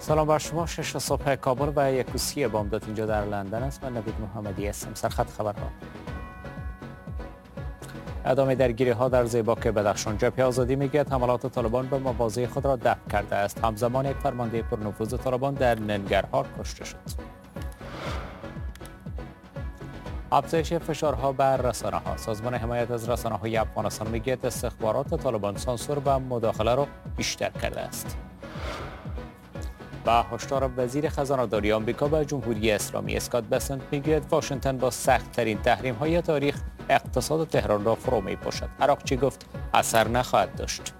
سلام بر شما. 6 صبح کابل و 1:30 بامداد اینجا در لندن است. من نوید محمدی هستم. سرخط خبرها. ادامه درگیری ها در زیباک بدخشان. جبهه آزادی میگوید حملات طالبان به مواضع خود را دفع کرده است. همزمان یک فرمانده پرنفوذ طالبان در ننگرهار کشته شد. افزایش فشارها بر رسانه‌ها. سازمان حمایت از رسانه‌های افغانستان میگوید استخبارات طالبان سانسور و مداخله را بیشتر کرده است. و هشدار وزیر خزانه‌داری آمریکا به جمهوری اسلامی اسکات بسنت میگوید واشنگتن با سخت‌ترین تحریم‌های تاریخ اقتصاد تهران را فرو می‌پاشد. عراقچی گفت اثر نخواهد داشت.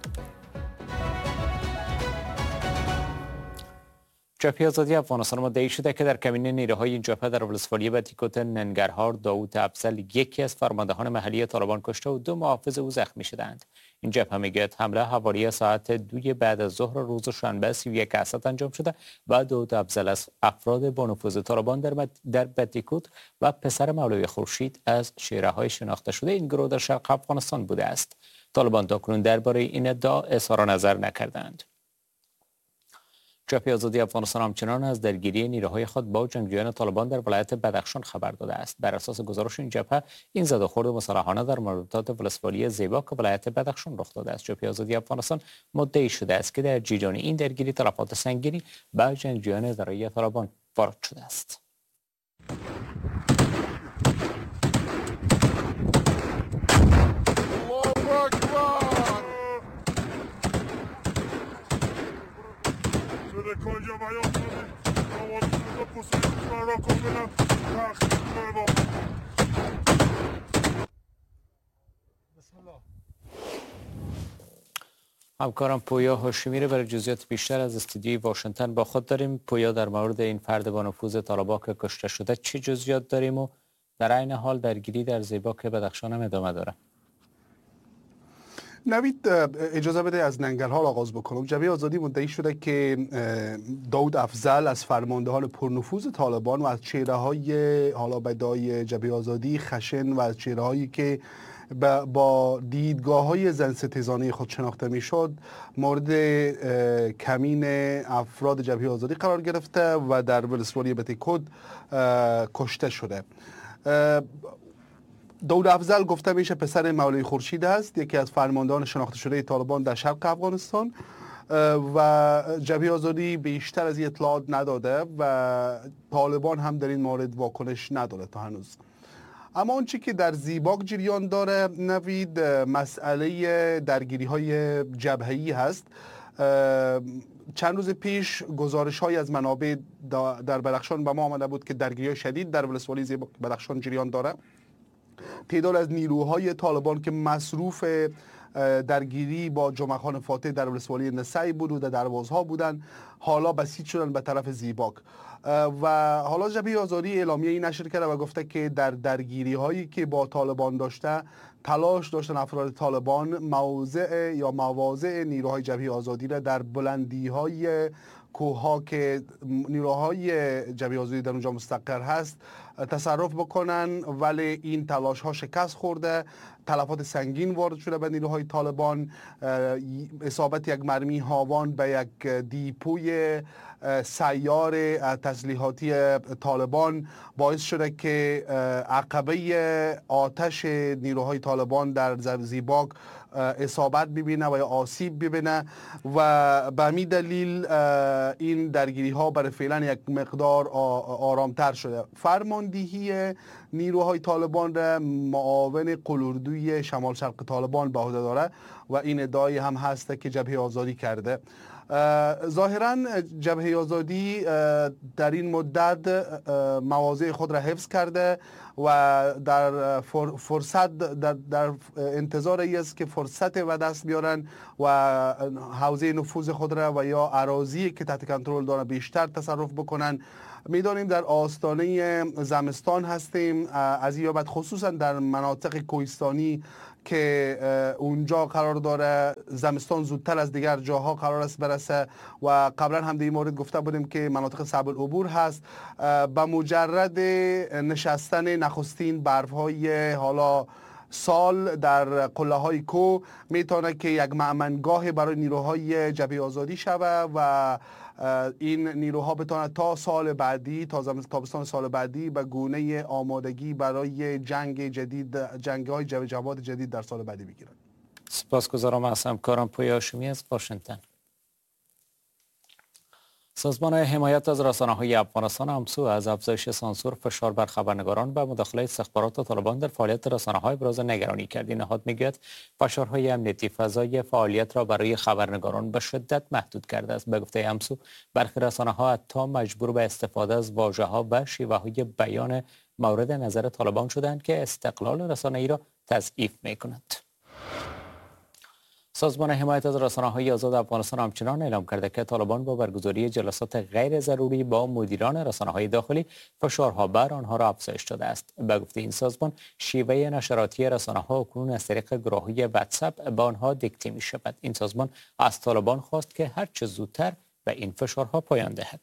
جبهه آزادی افغانستان مدعی شده که در کمین نیروهای این جبهه در ولسوالی بتیکوت ننگرهار داوود افضل یکی از فرماندهان محلی طالبان کشته و 2 محافظ او زخمی شدند. این جبهه میگوید حمله حوالی ساعت 2 بعد از ظهر روز شنبه 31 اسد انجام شده و داوود افضل از افراد با نفوذ طالبان در بتیکوت و پسر مولوی خورشید از چهره‌های شناخته شده این گروه در شرق افغانستان بوده است. طالبان تاکنون درباره این ادعا اظهار نظر نکردند. جبهه آزادی افغانستان همچنان از درگیری نیروهای خود با جنگجویان طالبان در ولایت بدخشان خبر داده است. بر اساس گزارش این جبهه این زد و خورد مسلحانه در مردودات ولسوالی زیباک ولایت بدخشان رخ داده است. جبهه آزادی افغانستان مدعی شده است که در جریان این درگیری تلفات سنگینی به جنگجویان ذرایی طالبان وارد شده است. همکارم پویا هاشمی برای جزئیات بیشتر از استودیوی واشنگتن با خود داریم. پویا، در مورد این فرد با نفوذ طالبان که کشته شده چه جزئیات داریم و در عین حال درگیری در زیباک بدخشان هم ادامه داره؟ نوید، اجازه بده از ننگرهار آغاز بکنم. جبهه آزادی مدعی شده که داوود افضل از فرماندهان پرنفوذ طالبان و از چهره‌های حالا بدای جبهه آزادی خشن و از چهره‌هایی که با دیدگاه‌های زن ستیزانه خود شناخته میشد مورد کمین افراد جبهه آزادی قرار گرفته و در ولسوالی بتیکوت کشته شده. داوود افضل گفته میشه پسر مولوی خورشید است، یکی از فرماندهان شناخته شده طالبان در شرق افغانستان و جبهه آزادی بیشتر از این اطلاعات نداده و طالبان هم در این مورد واکنش نداده تا هنوز. اما آنچه که در زیباک جریان داره نوید، مسئله درگیری های جبهه‌ای هست. چند روز پیش گزارش های از منابع در بدخشان به ما آمده بود که درگیری شدید در ولسوالی زیباک بدخشان جریان داره. تعداد از نیروهای طالبان که مصروف درگیری با جمعه خان فاتح در ولسوالی نسعی بود و در دروازها بودن حالا بسیج شدن به طرف زیباک و حالا جبهه آزادی اعلامیه ای نشر کرده و گفته که در درگیری هایی که با طالبان داشته تلاش داشتن افراد طالبان مواضع نیروهای جبهه آزادی را در بلندی های کوهها که نیروهای جبهه آزادی در اونجا مستقر هست تصرف بکنن، ولی این تلاش ها شکست خورده. تلفات سنگین وارد شده به نیروهای طالبان. اصابت یک مرمی هاوان به یک دیپوی سیار تسلیحاتی طالبان باعث شده که عقبه آتش نیروهای طالبان در زیباک اصابت ببینه و یا آسیب ببینه و به همین دلیل این درگیری ها برای فعلا یک مقدار آرامتر شده. فرماندهی نیروهای طالبان را معاون قلوردوی شمال شرق طالبان به عهده داره و این ادعای هم هست که جبهه آزادی کرده. ظاهرا جبهه آزادی در این مدت مواضع خود را حفظ کرده و در فرصت در انتظار ای است که فرصت و دست بیارن و حوزه نفوذ خود را و یا اراضی که تحت کنترل دارن بیشتر تصرف بکنن. میدانیم در آستانه زمستان هستیم، از این بابت خصوصا در مناطق کوهستانی که اونجا قرار داره زمستان زودتر از دیگر جاها قرار است برسه و قبلا هم در این مورد گفته بودیم که مناطق صعب العبور هست. با مجرد نشستن نخستین برف های حالا سال در قله های کو میتونه که یک مأمنگاه برای نیروهای جبهه آزادی شوه و این نیروها بتونه تا سال بعدی، تا تابستان سال بعدی به گونه آمادگی برای جنگ‌های جبهات جدید در سال بعدی بگیرن. سپاسگزارم از همکارم پویا هاشمی از واشنگتن. سازمان حمایت از رسانه‌های افغانستان همسو از افزایش سانسور، فشار بر خبرنگاران و مداخله استخبارات طالبان در فعالیت رسانه‌ها ابراز نگرانی کرد. این نهاد میگوید فشارهای امنیتی فضای فعالیت را برای خبرنگاران به شدت محدود کرده است. به گفته همسو برخی رسانه‌ها حتی مجبور به استفاده از واژه‌ها و شیوه‌های بیان مورد نظر طالبان شدند که استقلال رسانه‌ای را تضعیف می‌کند. سازمان حمایت از رسانه‌های آزاد افغانستان همچنان اعلام کرده که طالبان با برگزاری جلسات غیر ضروری با مدیران رسانه‌های داخلی فشارها بر آنها را افزایش داده است. به گفته این سازمان شیوه نشراتی رسانه‌ها اکنون از طریق گروهی واتساپ به آنها دیکته می‌شود. این سازمان از طالبان خواست که هر چه زودتر به این فشارها پایان دهد.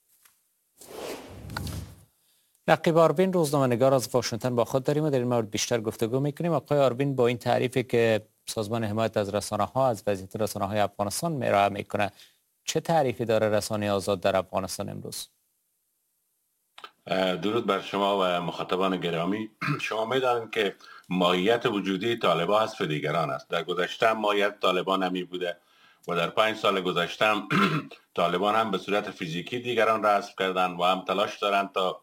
نقیب آروین روزنامه‌نگار از واشنگتن با خود داریم و در این مورد بیشتر گفتگو می‌کنیم. آقای آروین، با این تعریفی که سازمان حمایت از رسانه‌ها از وضعیت رسانه‌های افغانستان ارائه می‌کنه، چه تعریفی داره رسانه آزاد در افغانستان امروز؟ درود بر شما و مخاطبان گرامی. شما می‌دانید که ماهیت وجودی طالبان حذف دیگران است. در گذشته ماهیت طالبان همی بوده و در 5 سال گذشته طالبان هم به صورت فیزیکی دیگران را حذف کردن و هم تلاش دارند تا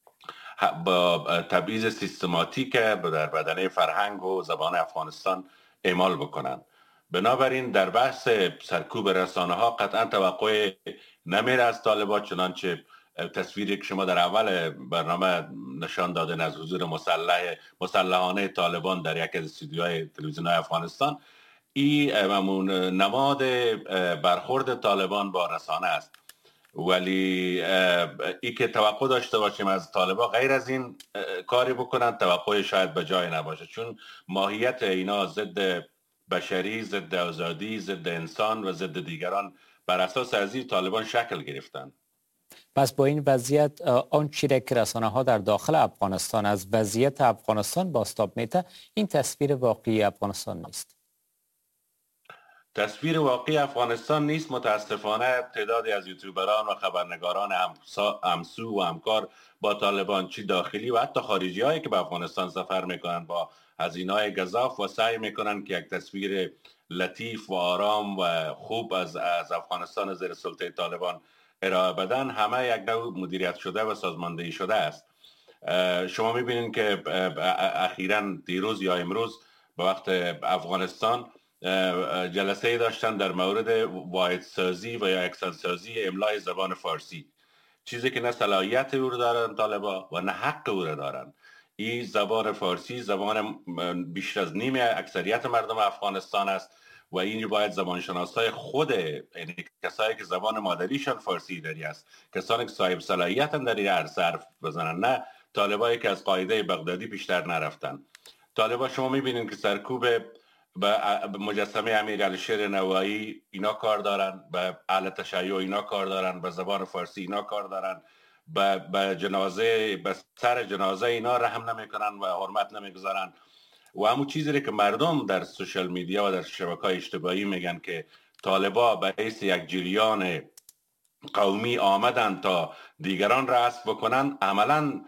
با تبعیض سیستماتیک در بدنه فرهنگ و زبان افغانستان اعمال بکنند. بنابراین در بحث سرکوب رسانه ها قطعا توقع نمیره از طالبان، چنانچه تصویری که شما در اول برنامه نشان دادن از حضور مسلحانه طالبان در یک از استودیوهای تلویزیون‌های افغانستان، این نماد برخورد طالبان با رسانه است. ولی ای که توقع داشته باشیم از طالبان غیر از این کاری بکنن، توقع شاید به جای نباشه، چون ماهیت اینا ضد بشری، ضد آزادی، ضد انسان و ضد دیگران بر اساس از این طالبان شکل گرفتن. پس با این وضعیت آن چیزی که رسانه‌ها در داخل افغانستان از وضعیت افغانستان بازتاب میده، این تصویر واقعی افغانستان نیست. تصویر واقعی افغانستان نیست. متاسفانه تعدادی از یوتیوبران و خبرنگاران همسو و همکار با طالبان، چی داخلی و حتی خارجی هایی که به افغانستان سفر میکنن، با هزینه‌های گزاف و سعی میکنن که یک تصویر لطیف و آرام و خوب از افغانستان زیر سلطه طالبان ارائه بدن، همه یک نوع مدیریت شده و سازماندهی شده است. شما میبینید که اخیراً دیروز یا امروز به وقت افغانستان جلسه داشتن در مورد واحدسازی و یا یکسانسازی املای زبان فارسی، چیزی که نه صلاحیت او را دارن طالبا و نه حق او را دارن. این زبان فارسی زبان بیشتر از نیم اکثریت مردم افغانستان است و این باید زبانشناسای خود، یعنی کسایی که زبان مادریشان فارسی داری است، کسانی که صاحب صلاحیتن در این عرصه حرف بزنن، نه طالبایی که از قاعده بغدادی بیشتر نرفتن. طالبا شما میبینید که سرکوب به مجسمه امیرعلیشیر نوایی اینا کار دارن، به اهل تشیع اینا کار دارن، به زبان فارسی اینا کار دارن، به جنازه، به سر جنازه اینا رحم نمیکنن و حرمت نمیگذارن. و همون چیزی که مردم در سوشال میدیا و در شبکه‌های اجتماعی میگن که طالبا به حیث یک جریان قومی آمدن تا دیگران را حذف بکنن، عملا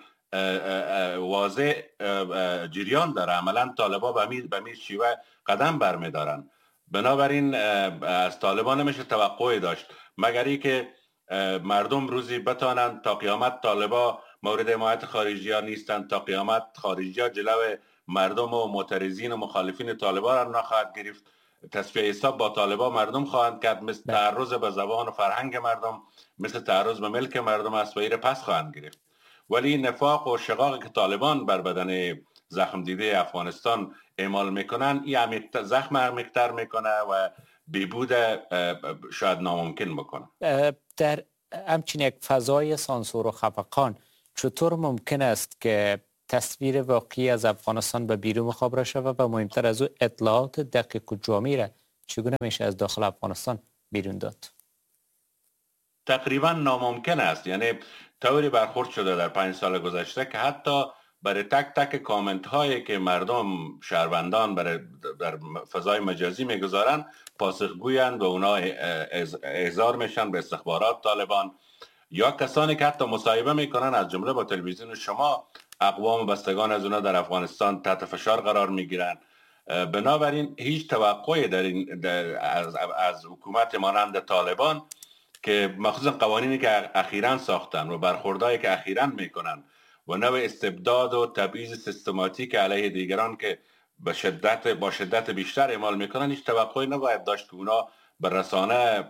واضح جریان داره. عملا طالبا به می شیوه قدم برمیدارن. بنابراین از طالبان نمیشه توقعی داشت مگر ای که مردم روزی بتانند تا قیامت طالبا مورد حمایت خارجی ها نیستند، تا قیامت خارجی ها جلو مردم و معترضین و مخالفین طالبان را نخواهد گرفت. تصفیه حساب با طالبا مردم خواهند کرد، مثل تعرض به زبان و فرهنگ مردم، مثل تعرض به ملک مردم است و ایره پس خواهند گرفت. ولی نفاق و شقاقی که طالبان بر بدن زخم دیده افغانستان اعمال میکنن، این زخم عمیق‌تر میکنه و بیبود شاید ناممکن بکنه. در همچین یک فضای سانسور و خفقان چطور ممکن است که تصویر واقعی از افغانستان به بیرون مخابره شود و مهمتر از او اطلاعات دقیق و جامعی را چگونه میشه از داخل افغانستان بیرون داد؟ تقریبا ناممکن است. یعنی طوری برخورد شده در 5 سال گذشته که حتی برای تک تک کامنت هایی که مردم شهروندان در فضای مجازی میگذارن پاسخگویند و اونا احضار میشن به استخبارات طالبان یا کسانی که حتی مصاحبه میکنن از جمله با تلویزیون شما اقوام بستگان از اونا در افغانستان تحت فشار قرار میگیرن. بنابراین هیچ توقعی از حکومت مانند طالبان که مخصوصا قوانینی که اخیراً ساختن و برخوردهایی که اخیراً میکنن و نوع استبداد و تبعیض سیستماتیک علیه دیگران که با شدت بیشتر اعمال میکنن، هیچ توقعی نباید داشت که اونا به رسانه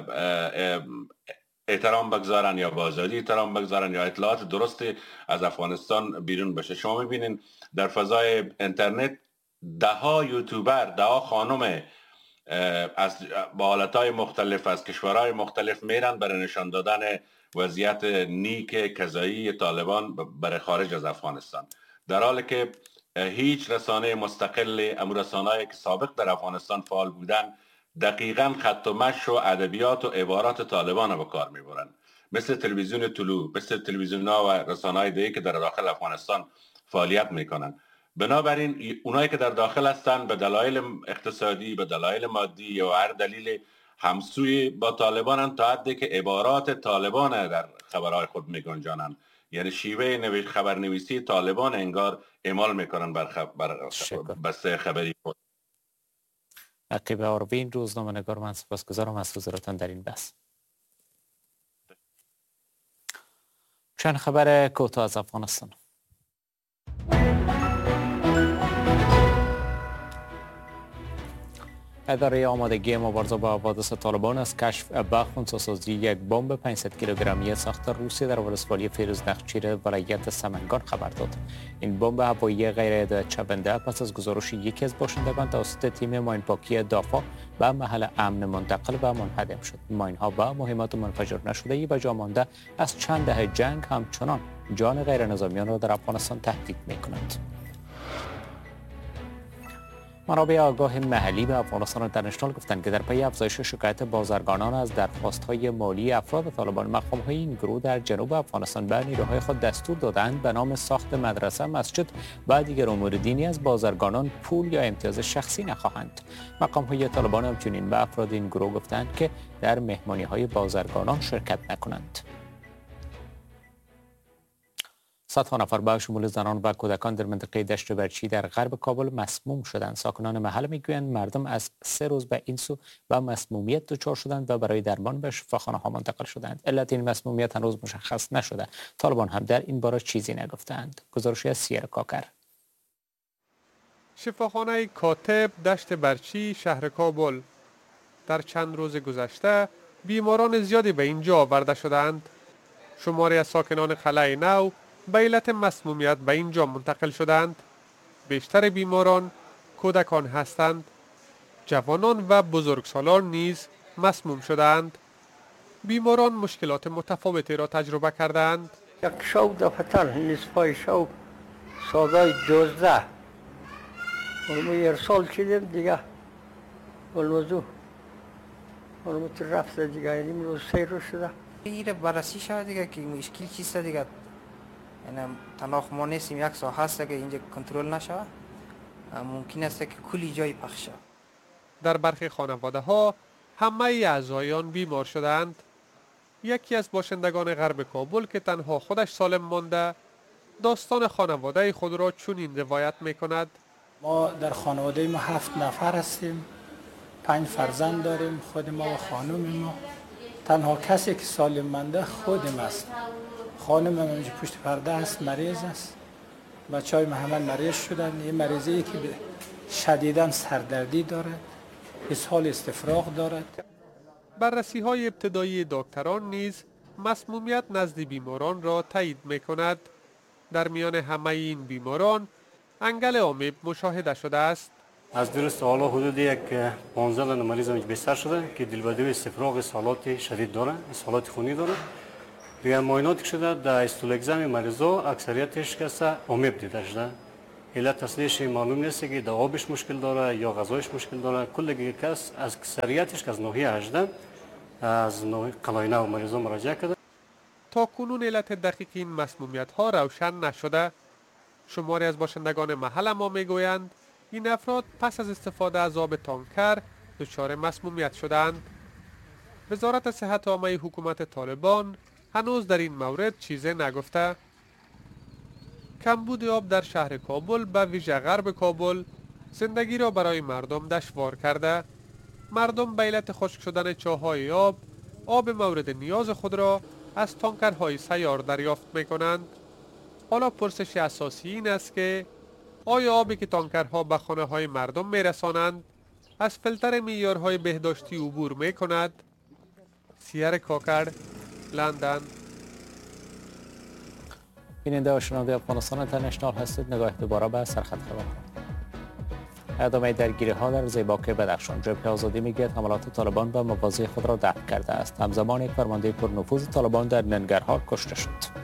احترام بگذارن یا به آزادی احترام بگذارن یا اطلاعات درست از افغانستان بیرون بشه. شما میبینین در فضای اینترنت ده ها یوتیوبر، ده ها خانم از با حالتهای مختلف از کشورهای مختلف میرن برای نشان دادن وضعیت نیک قضایی طالبان برای خارج از افغانستان، در حالی که هیچ رسانه مستقل، رسانه‌ای که سابق در افغانستان فعال بودن، دقیقاً خط و مشی و ادبیات و عبارات طالبان رو به کار میبرن، مثل تلویزیون طلوع، مثل تلویزیون‌ها و رسانه‌های دیگه که در داخل افغانستان فعالیت میکنن. بنابراین اونایی که در داخل هستن به دلایل اقتصادی، به دلایل مادی یا هر دلیل همسوی با طالبانن تا حدی که عبارات طالبان در خبرهای خود میگنجانن، یعنی شیوه خبرنویسی طالبان انگار اعمال میکنن بر بسته خبری خود. عقیب آروین، روزنامه‌نگار، من سپاسگزارم از حضورتان در این بحث. چند خبر کوتاه از افغانستان. اداره آمادگی مبارزه با حوادث طالبان از کشف و خنثی‌سازی یک بمب 500 کیلوگرمی ساخت روسیه در ولسوالی فیروزنخچیر ولایت سمنگان خبر داد. این بمب هوایی غیر چپنده پس از گزارش یکی از باشندگان توسط تیم ماینپاکی دافا به محل امن منتقل و منهدم شد. ماین‌ها با مهمات منفجر نشده‌ای و جا مانده از چند دهه جنگ همچنان جان غیر نظامیان را در افغانستان تهدید می‌کنند. منابع آگاه محلی به افغانستان اینترنشنال گفتند که در پی افزایش شکایت بازرگانان از درخواست‌های مالی افراد طالبان، مقام‌های این گروه در جنوب افغانستان به نیروهای خود دستور دادند به نام ساخت مدرسه، مسجد و دیگر امور دینی از بازرگانان پول یا امتیاز شخصی نخواهند. مقام‌های طالبان همچنین به افراد این گروه گفتند که در مهمانی‌های بازرگانان شرکت نکنند. صدها نفر به شمول زنان و کودکان در منطقه دشت برچی در غرب کابل مسموم شدند. ساکنان محل میگویند مردم از 3 روز به این سو و مسمومیت دچار شدند و برای درمان به شفاخانه ها منتقل شدند. علت این مسمومیت هنوز مشخص نشده. طالبان هم در این باره چیزی نگفتند. گزارشی از سیر کاکر. شفاخانه کاتب دشت برچی شهر کابل. در چند روز گذشته بیماران زیادی به اینجا آورده شدند. شماری از ساکنان قلعه نو به علت مسمومیت به اینجا منتقل شدند. بیشتر بیماران کودکان هستند. جوانان و بزرگسالان نیز مسموم شدند. بیماران مشکلات متفاوتی را تجربه کردند. یک شو دفتر نصفای شو سادای 12 اونمو ارسال کردیم دیگه اونموزو تو رفته دیگه این روز 3 روز شده. ایره بررسی شده دیگه که مشکل چیست دیگه، یعنی تنها ما نیستیم، یک ساحه هست که اینجا کنترل نشه، ممکن است که کلی جای پخش شود. در برخی خانواده ها همه اعضایان بیمار شدند. یکی از باشندگان غرب کابل که تنها خودش سالم مانده داستان خانواده خود را چنین روایت میکند. ما در خانواده ما 7 نفر هستیم، 5 فرزند داریم، خود ما و خانم ما. تنها کسی که سالم مانده خودم است. خانم من اینجا پشت پرده است، مریض است. بچه‌های ما همه مریض شدن. یه مریضی که شدیداً سردردی دارد، اسهال استفراغ دارد. بررسی های ابتدایی دکتران نیز مسمومیت نزد بیماران را تایید میکند. در میان همه این بیماران انگل آمیب مشاهده شده است. از درست حالا حدود یک 15 مریض اینجا بستر شده که دلبدی و استفراغ اسهالات شدید داره، اسهالات خونی داره. دیگر معاینات شده در استولگزم مریضا اکثریتش کسا آمیب دیده شده. علت اصلیش معلوم نیست که در آبش مشکل داره یا غذایش مشکل داره. کل کس از اکثریتش که از ناحیه 18 از ناحیه قلعه نو مریضا مراجعه کرده. تا کنون علت دقیق این مسمومیت ها روشن نشده. شماری از باشندگان محل ما میگویند این افراد پس از استفاده از آب تانکر دچار مسمومیت شدند. وزارت صحت عامه حکومت طالبان هنوز در این مورد چیزی نگفته. کمبود آب در شهر کابل به ویژه غرب کابل زندگی را برای مردم دشوار کرده. مردم به علت خشک شدن چاه‌های آب مورد نیاز خود را از تانکرهای سیار دریافت می‌کنند. حالا پرسش اساسی این است که آیا آبی که تانکرها به خانه‌های مردم می‌رسانند از فیلتر معیارهای بهداشتی عبور می‌کند؟ سیر کاکر، لندن. بیننده و شنونده افغانستان اینترنشنال هستید. نگاه دوباره به سرخط خبرها. ادامه درگیری‌ها در زیباک بدخشان. جبهه آزادی میگوید حملات طالبان به مواضع خود را دفع کرده است. همزمان یک فرمانده پرنفوذ طالبان در ننگرهار کشته شد.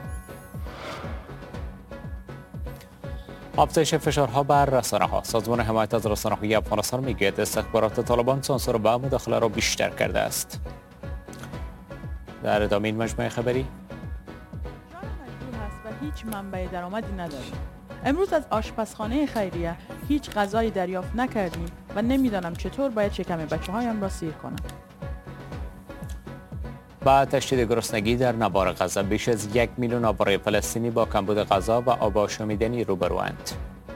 افزایش فشارها بر رسانه‌ها. سازمان حمایت از رسانه‌های افغانستان میگوید استخبارات طالبان سانسور و مداخله را بیشتر کرده است. در ادامه این مجموعه خبری و هیچ منبع درآمدی نداریم. امروز از آشپزخانه خیریه هیچ غذایی دریافت نکردیم و نمیدانم چطور باید شکم بچه‌هایم را سیر کنم. با تشدید گرسنگی در نوار غزه بیش از 1 میلیون آواره فلسطینی با کمبود غذا و آب آشامیدنی روبروند.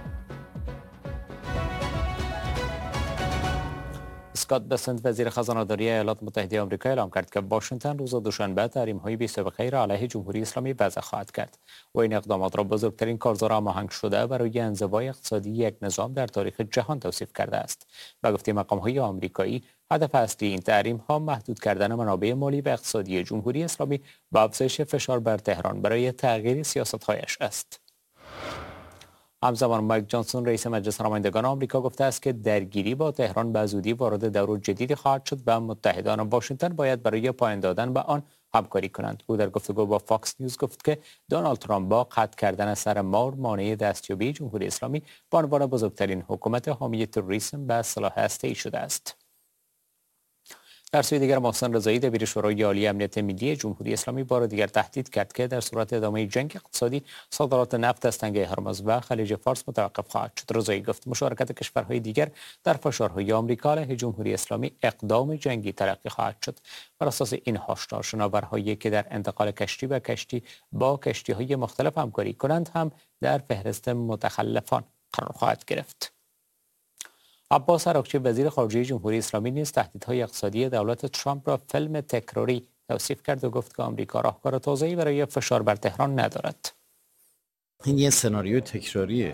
اسکات بسنت وزیر خزانه‌داری ایالات متحده آمریکا اعلام کرد که واشنگتن روز دوشنبه تحریم‌های بی‌سابقه را علیه جمهوری اسلامی وضع خواهد کرد و این اقدامات را بزرگترین کارزار هماهنگ شده برای انزوای اقتصادی یک نظام در تاریخ جهان توصیف کرده است. به گفته مقام‌های آمریکایی هدف اصلی این تحریم‌ها محدود کردن منابع مالی و اقتصادی جمهوری اسلامی و افزایش فشار بر تهران برای تغییر سیاست‌هایش است. همزمان مایک جانسون رئیس مجلس نمایندگان آمریکا گفته است که درگیری با تهران به زودی وارد دور جدیدی خواهد شد و متحدان واشنگتن باید برای پایان دادن به آن همکاری کنند. او در گفتگو با فاکس نیوز گفت که دونالد ترامپ با قطع کردن سر مار مانع دستیابی جمهوری اسلامی به عنوان بزرگترین حکومت حامی تروریسم به سلاح هسته‌ای شده است. در سوی دیگر محسن رضایی دبیر شورای عالی امنیت ملی جمهوری اسلامی بار دیگر تهدید کرد که در صورت ادامه جنگ اقتصادی صادرات نفت از تنگه هرمز و خلیج فارس متوقف خواهد شد. رضایی گفت مشارکت کشورهای دیگر در فشارهای آمریکا علیه جمهوری اسلامی اقدام جنگی تلقی خواهد شد. بر اساس این هشدار شناورهایی که در انتقال کشتی به کشتی با کشتی‌های مختلف همکاری کنند هم در فهرست متخلفان قرار خواهد گرفت. عباس عراقچی وزیر خارجه جمهوری اسلامی نیز تهدیدهای اقتصادی دولت ترامپ را فیلم تکراری توصیف کرد و گفت که آمریکا راهکار تازه‌ای برای فشار بر تهران ندارد. این یه سناریوی تکراریه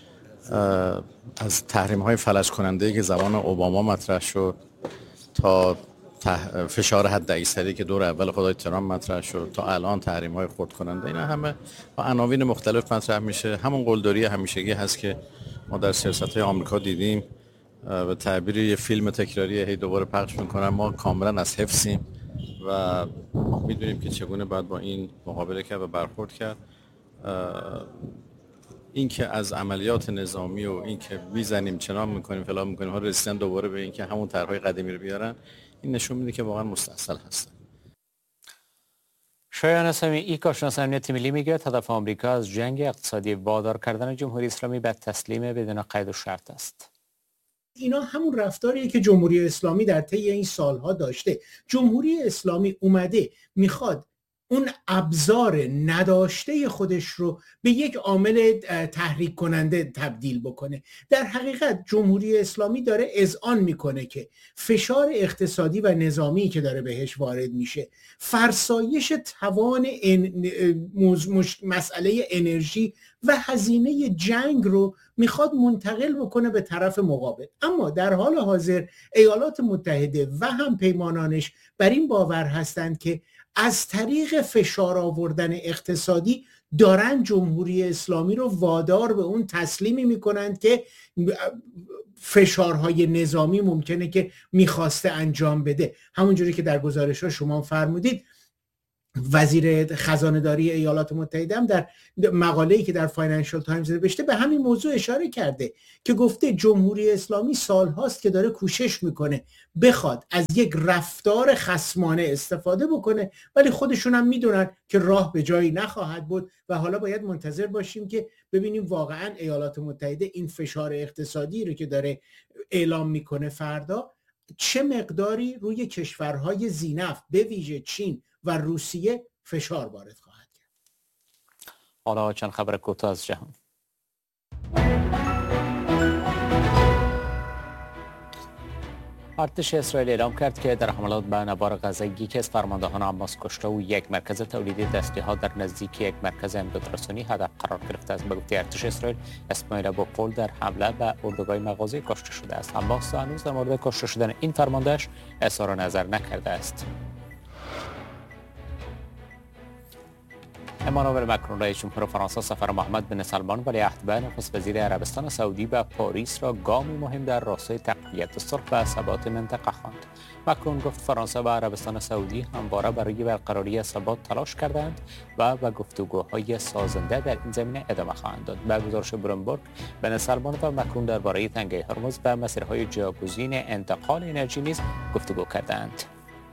از تحریم‌های فلج کننده که زمان اوباما مطرح شد تا فشار حداکثری که دور اول خدای ترامپ مطرح شد تا الان تحریم‌های خرد کننده. اینا همه با عناوین مختلف مطرح میشه. همون قلدری همیشگی هست که ما در سیاست‌های آمریکا دیدیم. به تعبیر یه فیلم تکراری هی دوباره پخش میکنن. ما کاملا از حفظیم و میدونیم که چگونه باید با این مقابله کرد و برخورد کرد. این که از عملیات نظامی و این که میزنیم چنان میکنیم فلان میکنیم ها رسیدن دوباره به این که همون طرحهای قدیمی رو بیارن، این نشون میده که واقعا مستاصل هستن. شایان سمیعی کارشناس امنیت ملی میگوید هدف آمریکا از جنگ اقتصادی وادار کردن جمهوری اسلامی به تسلیم بدون قید و شرط است. اینا همون رفتاریه که جمهوری اسلامی در طی این سالها داشته. جمهوری اسلامی اومده میخواد اون ابزار نداشته خودش رو به یک عامل تحریک کننده تبدیل بکنه. در حقیقت جمهوری اسلامی داره اذعان میکنه که فشار اقتصادی و نظامی که داره بهش وارد میشه، فرسایش توان مسئله انرژی و هزینه جنگ رو میخواد منتقل بکنه به طرف مقابل. اما در حال حاضر ایالات متحده و هم پیمانانش بر این باور هستند که از طریق فشار آوردن اقتصادی دارن جمهوری اسلامی رو وادار به اون تسلیمی میکنند که فشارهای نظامی ممکنه که میخواسته انجام بده. همونجوری که در گزارش ها شما فرمودید وزیر خزانه‌داری ایالات متحده هم در مقاله‌ای که در فاینانشال تایمز نوشته به همین موضوع اشاره کرده که گفته جمهوری اسلامی سالهاست که داره کوشش میکنه بخواد از یک رفتار خصمانه استفاده بکنه، ولی خودشون هم میدونن که راه به جایی نخواهد بود و حالا باید منتظر باشیم که ببینیم واقعا ایالات متحده این فشار اقتصادی رو که داره اعلام میکنه فردا چه مقداری روی کشورهای ذی‌نفت به ویژه چین و روسیه فشار وارد خواهد کرد. حالا چند خبر کوتاه از جهان. ارتش اسرائیل اعلام کرد که در حملات به نوار غزه یکی از فرماندهان حماس کشته و یک مرکز تولید تسلیحات در نزدیک یک مرکز امدادرسانی هدف قرار گرفته است. به گفته ارتش اسرائیل، اسماعیل ابوقول در حمله به اردوگاه مغازه کشته شده است. حماس هنوز در مورد کشته شدن این فرماندهش اظهار نظر نکرده است. امانوئل مکرون رئیس جمهور فرانسه سفر محمد بن سلمان ولیعهد به نخست وزیر عربستان سعودی به پاریس را گامی مهم در راستای تقویت صلح و ثبات منطقه خواند. مکرون گفت فرانسه و عربستان سعودی همواره برای برقراری ثبات تلاش کردند و به گفتگوهای سازنده در این زمینه ادامه خواهند داد. به گزارش بلومبرگ، بن سلمان و مکرون درباره تنگه هرمز و مسیرهای جایگزین انتقال انرژی نیز گفتگو کردند.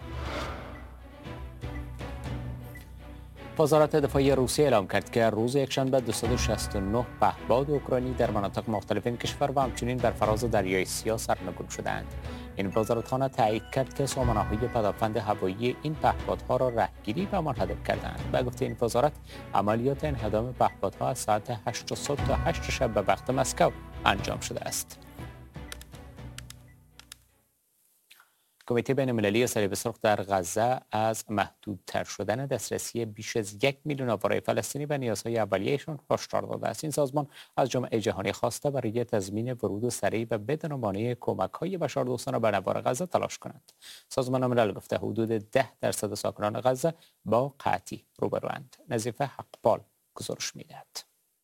وزارت دفاع روسیه اعلام کرد که روز یکشنبه 269 پهپاد اوکراینی در مناطق مختلف این کشور و همچنین بر فراز دریای سیاه سرنگون شدند. این وزارتخانه تایید کرد که سامانه‌های پدافند هوایی این پهپادها را رهگیری و منهدم کردند. به گفته این وزارت، عملیات انهدام پهپادها از ساعت 8 صبح تا 8 شب به وقت مسکو انجام شده است. کمیته بین‌المللی صلیب سرخ در غزه از محدودتر شدن دسترسی بیش از 1 میلیون آواره فلسطینی به نیازهای اولیه‌شان هشدار داده است. این سازمان از جامعه جهانی خواسته برای تضمین ورود سریع و بدون مانع کمک‌های بشردوستانه به نوار غزه تلاش کنند. سازمان ملل گفته حدود 10% ساکنان غزه با قحطی روبروند. نظیفه حقپال گزارش می‌دهد.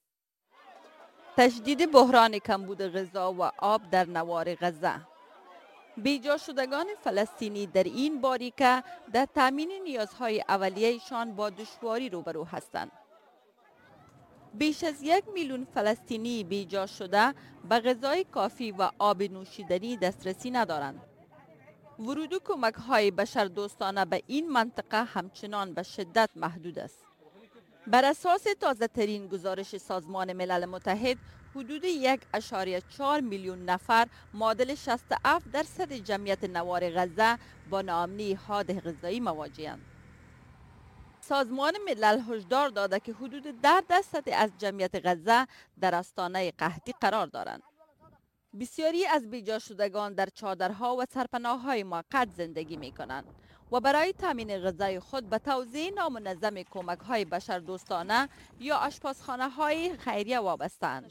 تشدید بحران کمبود غذا و آب در نوار غزه. بیجا شدگان فلسطینی در این باریکه در تامین نیازهای اولیه‌شان با دشواری روبرو هستند. بیش از 1 میلیون فلسطینی بیجا شده به غذای کافی و آب نوشیدنی دسترسی ندارند. ورود کمک‌های بشردوستانه به این منطقه همچنان به شدت محدود است. بر اساس تازه ترین گزارش سازمان ملل متحد، حدود 1.4 میلیون نفر معادل 67% جمعیت نوار غزه با ناامنی حاد غذایی مواجه‌اند. سازمان ملل هشدار داده که حدود 10% از جمعیت غزه در آستانه قحطی قرار دارند. بسیاری از بیجا شدگان در چادرها و سرپناه‌های موقت زندگی می‌کنند و برای تامین غذای خود به توزیع نامنظم کمک‌های بشردوستانه یا آشپزخانه‌های خیریه وابسته‌اند.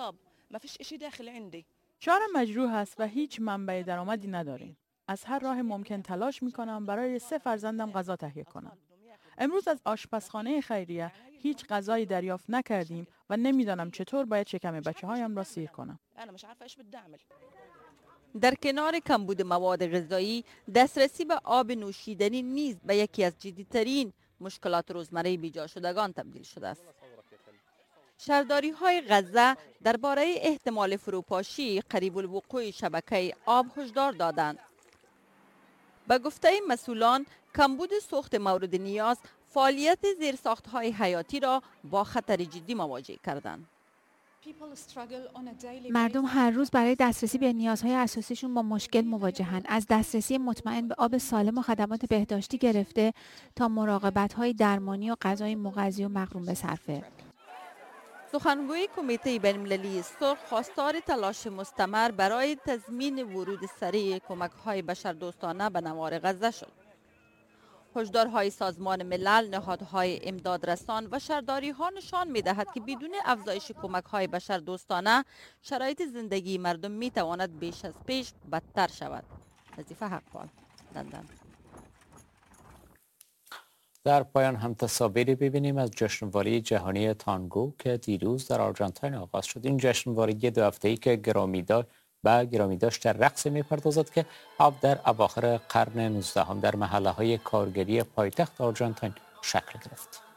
شوهرم مجروح است و هیچ منبع درآمدی نداریم. از هر راه ممکن تلاش می‌کنم برای 3 فرزندم غذا تهیه کنم. امروز از آشپزخانه خیریه هیچ غذایی دریافت نکردیم و نمیدانم چطور باید شکم بچه‌هایم را سیر کنم. در کنار کمبود مواد غذایی، دسترسی به آب نوشیدنی نیز به یکی از جدی‌ترین مشکلات روزمره بیجا شدگان تبدیل شده است. شهرداری‌های غزه درباره احتمال فروپاشی قریب الوقوع شبکه آب هشدار دادند. به گفته مسئولان، کمبود سوخت مورد نیاز فعالیت زیرساخت‌های حیاتی را با خطر جدی مواجه کردند. مردم هر روز برای دسترسی به نیازهای اساسیشون با مشکل مواجهند. از دسترسی مطمئن به آب سالم و خدمات بهداشتی گرفته تا مراقبت‌های درمانی و غذای مغذی و مقرون به صرفه. سخنگوی کمیته بین‌المللی سرخ خواستار تلاش مستمر برای تضمین ورود سریع کمک‌های بشردوستانه به نوار غزه شد. هشدارهای سازمان ملل، نهادهای امدادرسان و شهرداری‌ها نشان می‌دهد که بدون افزایش کمک‌های بشردوستانه شرایط زندگی مردم می‌تواند بیش از پیش بدتر شود. نظیفه حقپال، لندن. در پایان هم تصاویری ببینیم از جشنواره جهانی تانگو که دیروز در آرژانتین آغاز شد. این جشنواره 2 هفته‌ای که گرامی داشت در رقص می‌پردازد که در اواخر قرن 19 در محله‌های کارگری پایتخت آرژانتین شکل گرفت.